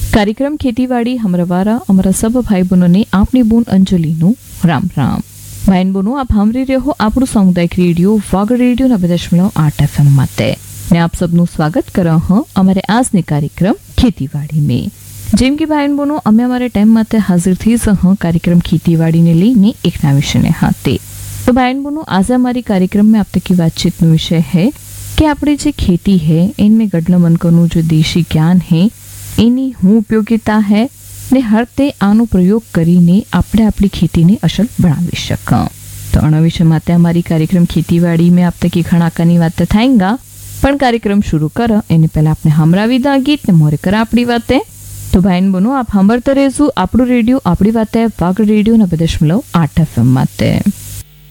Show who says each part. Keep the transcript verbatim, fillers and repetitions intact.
Speaker 1: कार्यक्रम खेतीवाड़ी हमरवारा हमारा सब भाई बहनों ने आपनी बून अंजलि नु राम राम। बहन बहनों आप हमरी रहो આપણું સામુદાયિક રેડિયો વાગડ રેડિયો નવે દશમલવ આઠ એફએમ માતે ને આપ સબનું સ્વાગત કરો હું અમારે આજની કાર્યક્રમ ખેતીવાડી में। જેમ કે બહેન બહેનો અમે અમારે ટાઈમ માતે હાજર થઈ સહ कार्यक्रम ખેતીવાડી ने લઈને એક ના વિષયને હાથે। तो बहन बहनों आज हमारी कार्यक्रम में अब तक की बातचीत नो विषय है कि अपनी जो खेती है इनमें गडला मनकरनु जो देशी ज्ञान है एनी हूँ उपयोगिता है ने हर ते आनो प्रयोग करीने આપણે આપણી ખેતીને અસલ બનાવી શકા। તો આના વિશે માટે અમારી કાર્યક્રમ ખેતીવાડી में अब तक की ખણાકાની વાત થાયંગા પણ કાર્યक्रम शुरू कर એને પહેલા આપણે હમરાવી દા ગીત ને મોરે કર આપણી વાતે। तो बहन बहनों आप સાંભળતા રહેજો આપણું રેડિયો આપણી વાતે વાગડ રેડિયો નવે દશમલવ આઠ એફએમ માતે।